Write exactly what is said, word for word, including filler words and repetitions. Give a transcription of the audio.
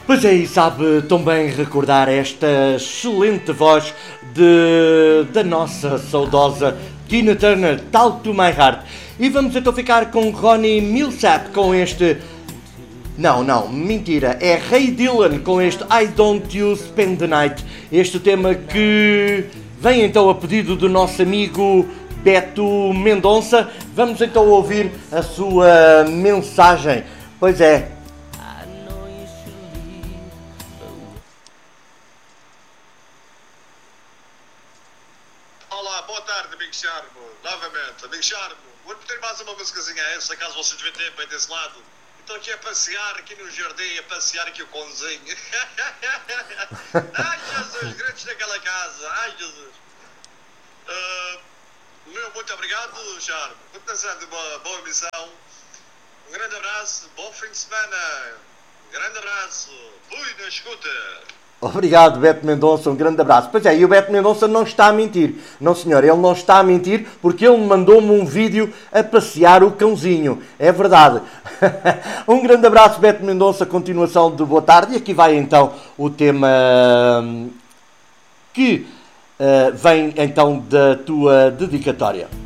Pois é, e sabe tão bem recordar esta excelente voz de, da nossa saudosa Tina Turner, Talk to My Heart. E vamos então ficar com Ronnie Milsap com este... Não, não, mentira, é Ray Dylan com este I Don't You Spend the Night. Este tema que vem então a pedido do nosso amigo Beto Mendonça. Vamos então ouvir a sua mensagem. Pois é. Olá, boa tarde, amigo Charmo. Novamente, amigo Charmo. Vou ter mais uma músicazinha essa, caso vocês devem ter bem desse lado. Estou aqui a passear aqui no jardim, a passear aqui o conzinho. Ai, Jesus, grandes naquela casa. Ai, Jesus. Uh, meu, muito obrigado, Charmo. Continuação de uma boa missão. Um grande abraço, bom fim de semana. Um grande abraço. Fui na escuta. Obrigado, Beto Mendonça, um grande abraço. Pois é, e o Beto Mendonça não está a mentir. Não, senhor, ele não está a mentir porque ele mandou-me um vídeo a passear o cãozinho. É verdade. Um grande abraço, Beto Mendonça, continuação de boa tarde. E aqui vai então o tema que uh, vem então da tua dedicatória.